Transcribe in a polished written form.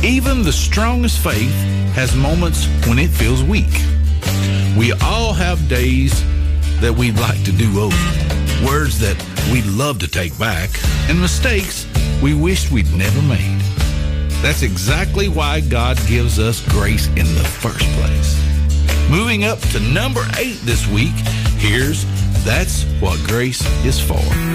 Even the strongest faith has moments when it feels weak. We all have days that we'd like to do over, words that we'd love to take back, and mistakes we wished we'd never made. That's exactly why God gives us grace in the first place. Moving up to number 8 this week, here's That's What Grace Is For.